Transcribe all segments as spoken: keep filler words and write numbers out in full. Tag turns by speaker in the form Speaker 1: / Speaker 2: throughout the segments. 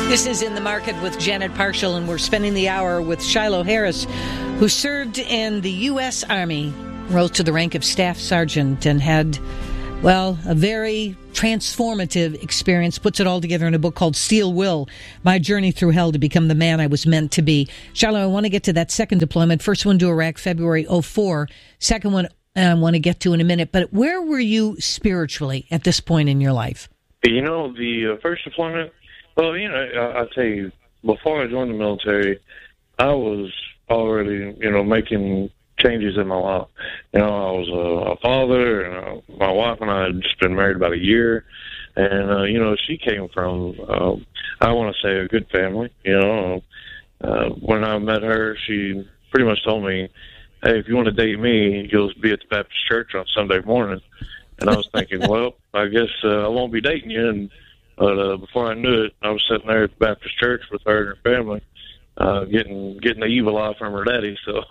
Speaker 1: This is In the Market with Janet Parshall, and we're spending the hour with Shiloh Harris, who served in the U S Army, rose to the rank of Staff Sergeant, and had, well, a very transformative experience, puts it all together in a book called Steel Will, My Journey Through Hell to Become the Man I Was Meant to Be. Shiloh, I want to get to that second deployment. First one to Iraq, February oh four. Second one I want to get to in a minute. But where were you spiritually at this point in your life?
Speaker 2: You know, the uh, first deployment, well, you know, I, I'll tell you, before I joined the military, I was already, you know, making changes in my life. You know, I was a, a father, and uh, my wife and I had just been married about a year. And, uh, you know, she came from, uh, I want to say, a good family. You know, uh, when I met her, she pretty much told me, hey, if you want to date me, you'll be at the Baptist church on Sunday morning. And I was thinking, well, I guess uh, I won't be dating you. And But uh, before I knew it, I was sitting there at the Baptist church with her and her family, uh, getting getting the evil eye from her daddy. So,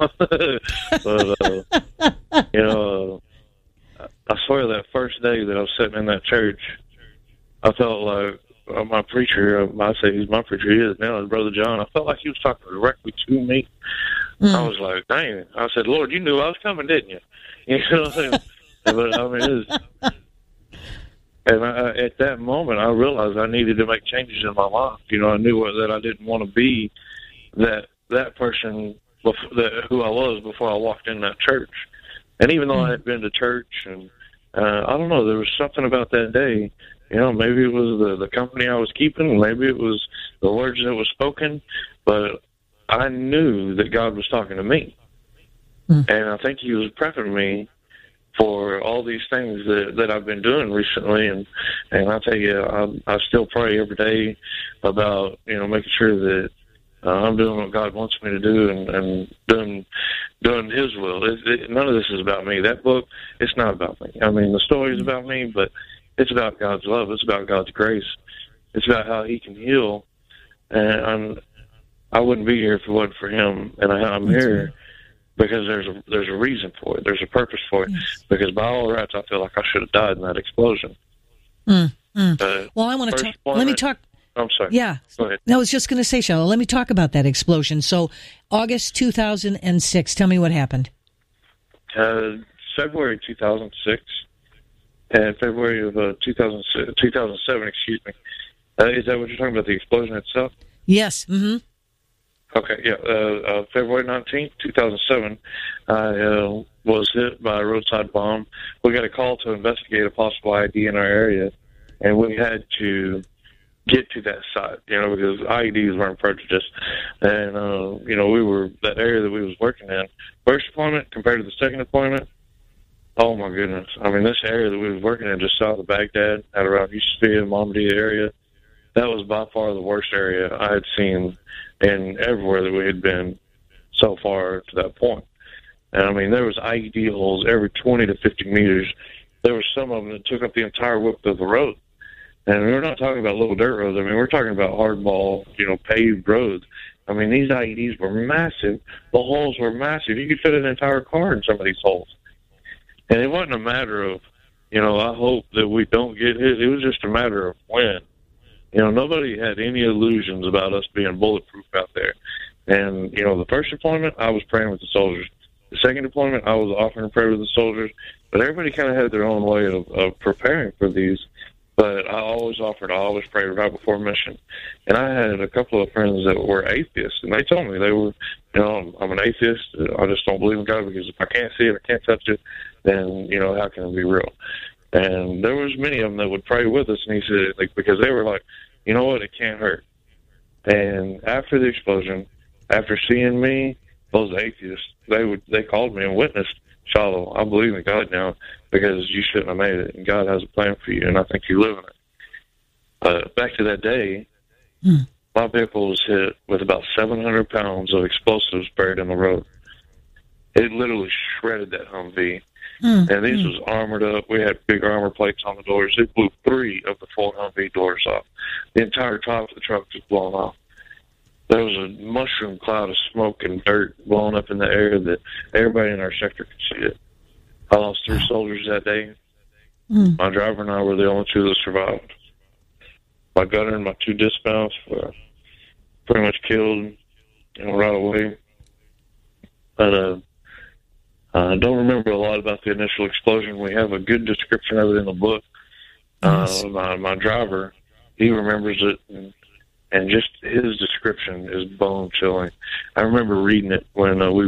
Speaker 2: but uh, you know, uh, I swear that first day that I was sitting in that church, I felt like uh, my preacher. Uh, I say he's my preacher. He is now, his brother John. I felt like he was talking directly to me. Mm. I was like, dang. I said, Lord, you knew I was coming, didn't you? You know what I'm saying? But I mean, it was. And I, at that moment, I realized I needed to make changes in my life. You know, I knew that I didn't want to be that that person before, that who I was before I walked in that church. And even though I had been to church, and uh, I don't know, there was something about that day. You know, maybe it was the, the company I was keeping, maybe it was the words that was spoken, but I knew that God was talking to me. Mm. And I think He was prepping me for all these things that, that I've been doing recently. And, and I tell you, I, I still pray every day about, you know, making sure that uh, I'm doing what God wants me to do, and, and doing, doing His will. It, it, none of this is about me. That book, it's not about me. I mean, the story is about me, but it's about God's love. It's about God's grace. It's about how He can heal. And I'm, I wouldn't be here if it wasn't for Him. And I, I'm That's here right. because there's a there's a reason for it. There's a purpose for it. Yes. Because by all rights, I feel like I should have died in that explosion.
Speaker 1: Mm, mm. Uh, well, I want to talk. Let me talk.
Speaker 2: I'm sorry.
Speaker 1: Yeah.
Speaker 2: Go ahead.
Speaker 1: I was just going to say, Shiloh, let me talk about that explosion. So, August two thousand six. Tell me what happened.
Speaker 2: Uh, February two thousand six and February of uh, two thousand seven. Excuse me. Uh, is that what you're talking about? The explosion itself?
Speaker 1: Yes. Mm-hmm.
Speaker 2: Okay, yeah. Uh, uh, February nineteenth, two thousand seven, I uh, was hit by a roadside bomb. We got a call to investigate a possible I E D in our area, and we had to get to that site, you know, because I E Ds weren't prejudiced. And, uh, you know, we were, that area that we was working in, first deployment compared to the second deployment, oh, my goodness. I mean, this area that we was working in just south of Baghdad, out around Yusufia and Mamadi area, that was by far the worst area I had seen in everywhere that we had been so far to that point. And I mean, there was I E D holes every twenty to fifty meters. There were some of them that took up the entire width of the road. And we're not talking about little dirt roads. I mean, we're talking about hardball, you know, paved roads. I mean, these I E Ds were massive. The holes were massive. You could fit an entire car in some of these holes. And it wasn't a matter of, you know, I hope that we don't get hit. It was just a matter of when. You know, nobody had any illusions about us being bulletproof out there. And, you know, the first deployment, I was praying with the soldiers. The second deployment, I was offering prayer with the soldiers. But everybody kind of had their own way of, of preparing for these. But I always offered, I always prayed right before mission. And I had a couple of friends that were atheists, and they told me they were, you know, I'm, I'm an atheist. I just don't believe in God, because if I can't see it, I can't touch it, then, you know, how can it be real? And there was many of them that would pray with us, and he said, like, because they were like, you know what, it can't hurt. And after the explosion, after seeing me, those atheists, they would they called me and witnessed, Shiloh, I believe in God now, because you shouldn't have made it, and God has a plan for you, and I think you live in it. Uh, back to that day, mm. my vehicle was hit with about seven hundred pounds of explosives buried in the road. It literally shredded that Humvee. Mm. And these mm. was armored up. We had big armor plates on the doors. It blew three of the four Humvee doors off. The entire top of the truck was blown off. There was a mushroom cloud of smoke and dirt blowing up in the air that everybody in our sector could see it. I lost three soldiers that day. Mm. My driver and I were the only two that survived. My gunner and my two dismounts were pretty much killed, you know, right away. But uh, I don't remember a lot about the initial explosion. We have a good description of it in the book.
Speaker 1: Yes.
Speaker 2: Uh, my, my driver, he remembers it, and, and just his description is bone-chilling. I remember reading it when uh, we